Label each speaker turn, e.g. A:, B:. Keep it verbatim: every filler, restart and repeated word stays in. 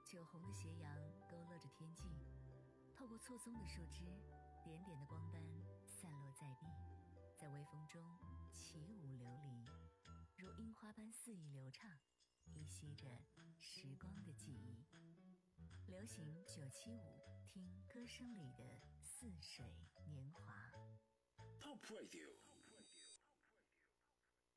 A: 酒红的斜阳勾勒着天际，透过错综的树枝，点点的光斑散落在地，在微风中起舞流离，如樱花般肆意流畅，依稀着时光的记忆。流行九七五，听歌声里的似水年华。
B: Pop Radio